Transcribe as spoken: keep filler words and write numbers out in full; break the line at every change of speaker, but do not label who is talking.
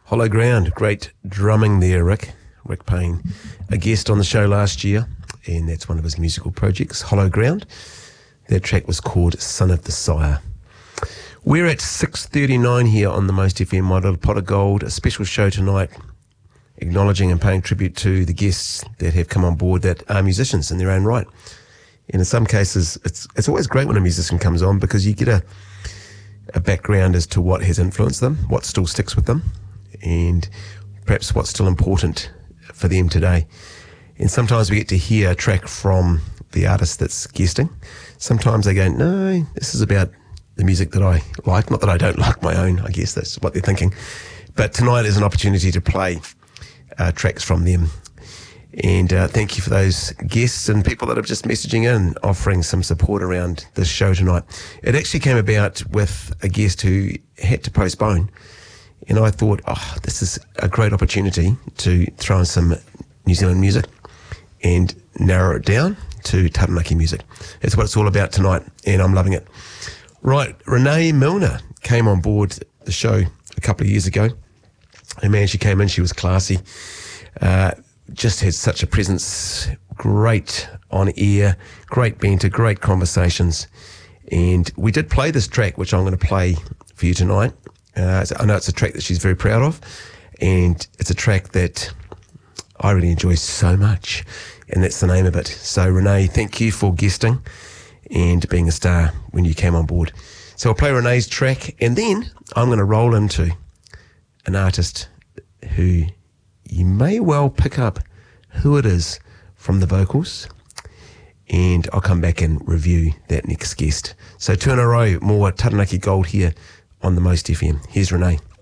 Hollow Ground, great drumming there, Rick. Rick Payne, a guest on the show last year, and that's one of his musical projects, Hollow Ground. That track was called Son of the Sire. We're at six thirty-nine here on the Most F M, My Little Pot of Gold, a special show tonight, acknowledging and paying tribute to the guests that have come on board that are musicians in their own right. And in some cases, it's it's always great when a musician comes on because you get a, a background as to what has influenced them, what still sticks with them, and perhaps what's still important for them today. And sometimes we get to hear a track from the artist that's guesting. Sometimes they go, no, this is about the music that I like. Not that I don't like my own, I guess that's what they're thinking. But tonight is an opportunity to play uh, tracks from them. And uh, thank you for those guests and people that are just messaging in, offering some support around this show tonight. It actually came about with a guest who had to postpone. And I thought, oh, this is a great opportunity to throw in some New Zealand music and narrow it down to Taranaki music. That's what it's all about tonight, and I'm loving it. Right, Renee Milner came on board the show a couple of years ago. And man, she came in, she was classy, uh, just had such a presence, great on air, great banter, great conversations. And we did play this track, which I'm going to play for you tonight. Uh, I know it's a track that she's very proud of, and it's a track that I really enjoy so much, and that's the name of it. So Renee, thank you for guesting and being a star when you came on board. So I'll play Renee's track, and then I'm going to roll into an artist who you may well pick up who it is from the vocals, and I'll come back and review that next guest. So two in a row, more Taranaki Gold here on the Most F M. Here's Renee.